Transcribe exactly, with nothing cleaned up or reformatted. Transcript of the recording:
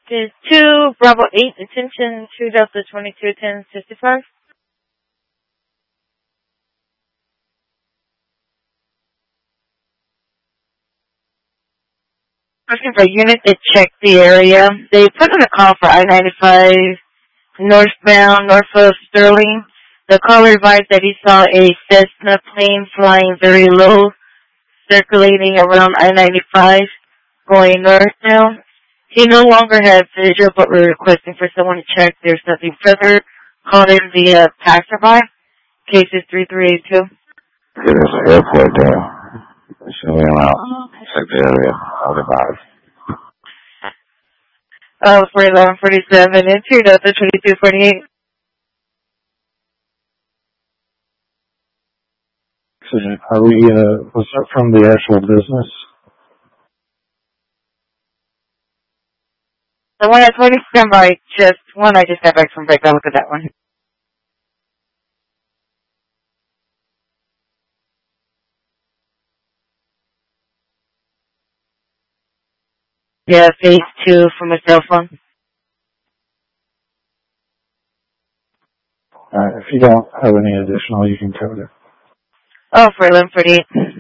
Is two Bravo eight, attention two Delta twenty-two ten sixty-five. Looking for a unit to check the area. They put in a call for I ninety-five northbound, north of Sterling. The caller advised that he saw a Cessna plane flying very low, circulating around I ninety-five, going north now. He no longer has visual, but we're requesting for someone to check. There's nothing further. Call in the uh, passerby. Case is three three eight two. Yeah, there's an airport there. So we out. Check the area. Otherwise. Oh, for eleven forty-seven and two Delta twenty-two forty-eight. So are we, uh, was that from the actual business? The one at twenty standby, just one. I just got back from break. I'll look at that one. Yeah, phase two from a cell phone. Uh, if you don't have any additional, you can cover it. Oh, for eleven forty-eight.